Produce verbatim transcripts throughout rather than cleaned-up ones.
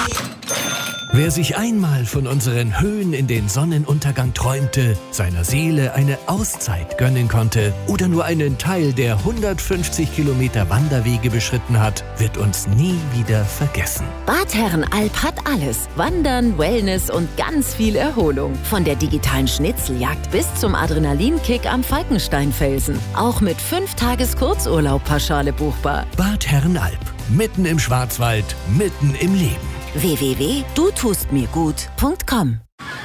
Wer sich einmal von unseren Höhen in den Sonnenuntergang träumte, seiner Seele eine Auszeit gönnen konnte oder nur einen Teil der hundertfünfzig Kilometer Wanderwege beschritten hat, wird uns nie wieder vergessen. Bad Herrenalb hat alles. Wandern, Wellness und ganz viel Erholung. Von der digitalen Schnitzeljagd bis zum Adrenalinkick am Falkensteinfelsen. Auch mit fünf Tages Kurzurlaub pauschale buchbar. Bad Herrenalb. Mitten im Schwarzwald, mitten im Leben. w w w punkt du tust mir gut punkt com.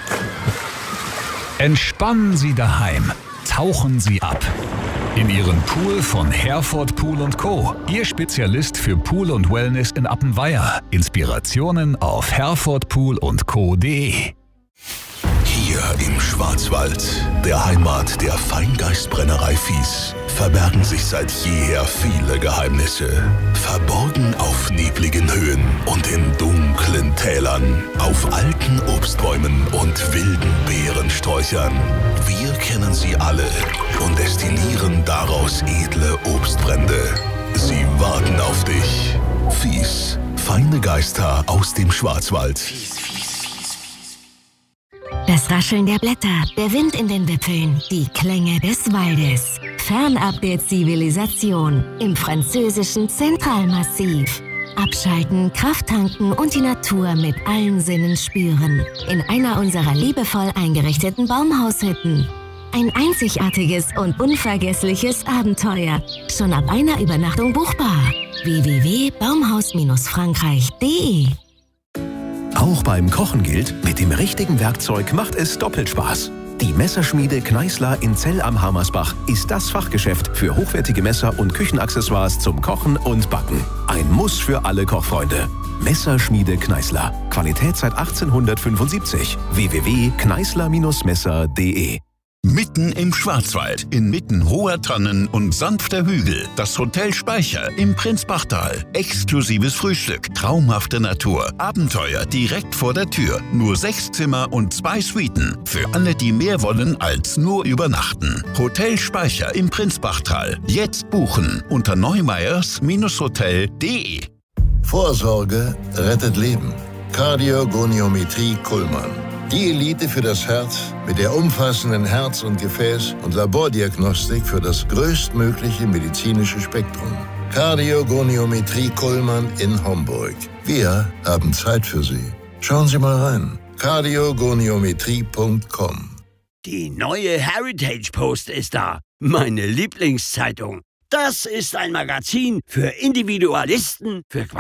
Entspannen Sie daheim. Tauchen Sie ab. In Ihren Pool von Herford Pool und Co. Ihr Spezialist für Pool und Wellness in Appenweier. Inspirationen auf herford pool und co punkt de. Hier im Schwarzwald, der Heimat der Feingeistbrennerei Fies, verbergen sich seit jeher viele Geheimnisse. Verborgen auf nebligen Höhen und in dunklen Tälern, auf alten Obstbäumen und wilden Beerensträuchern. Wir kennen sie alle und destillieren daraus edle Obstbrände. Sie warten auf dich. Fies, feine Geister aus dem Schwarzwald. Das Rascheln der Blätter, der Wind in den Wipfeln, die Klänge des Waldes. Fernab der Zivilisation im französischen Zentralmassiv. Abschalten, Kraft tanken und die Natur mit allen Sinnen spüren. In einer unserer liebevoll eingerichteten Baumhaushütten. Ein einzigartiges und unvergessliches Abenteuer. Schon ab einer Übernachtung buchbar. w w w punkt baumhaus frankreich punkt de. Auch beim Kochen gilt, mit dem richtigen Werkzeug macht es doppelt Spaß. Die Messerschmiede Kneißler in Zell am Harmersbach ist das Fachgeschäft für hochwertige Messer und Küchenaccessoires zum Kochen und Backen. Ein Muss für alle Kochfreunde. Messerschmiede Kneißler. Qualität seit achtzehnhundertfünfundsiebzig. w w w punkt kneißler messer punkt de. Mitten im Schwarzwald, inmitten hoher Tannen und sanfter Hügel, das Hotel Speicher im Prinzbachtal. Exklusives Frühstück, traumhafte Natur, Abenteuer direkt vor der Tür. Nur sechs Zimmer und zwei Suiten. Für alle, die mehr wollen als nur übernachten. Hotel Speicher im Prinzbachtal. Jetzt buchen unter neumeyers Hotel punkt de. Vorsorge rettet Leben. Kardiogoniometrie Kullmann. Die Elite für das Herz mit der umfassenden Herz- und Gefäß- und Labordiagnostik für das größtmögliche medizinische Spektrum. Kardiogoniometrie Kullmann in Homburg. Wir haben Zeit für Sie. Schauen Sie mal rein. kardiogoniometrie punkt com. Die neue Heritage Post ist da. Meine Lieblingszeitung. Das ist ein Magazin für Individualisten, für